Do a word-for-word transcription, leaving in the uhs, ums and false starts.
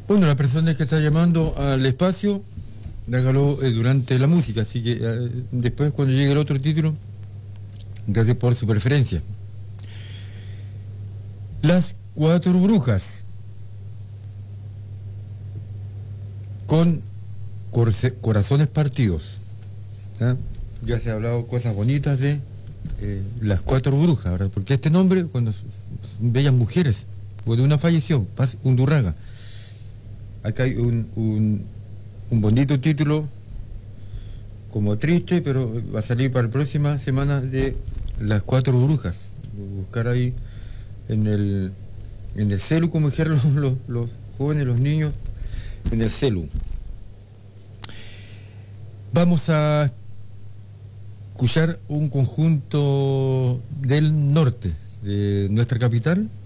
Bueno, la persona que está llamando al espacio, hágalo eh, durante la música, así que eh, después cuando llegue el otro título, gracias por su preferencia. Las cuatro brujas, con corce- corazones partidos. ¿Ah? Ya se ha hablado cosas bonitas de eh, las cuatro brujas, ¿verdad? Porque este nombre, cuando son bellas mujeres, cuando una falleció, Paz Undurraga. Acá hay un, un, un bonito título, como triste, pero va a salir para la próxima semana, de las cuatro brujas. Buscar ahí en el, en el celu, como dijeron los, los, los jóvenes, los niños, en el celu. Vamos a escuchar un conjunto del norte de nuestra capital,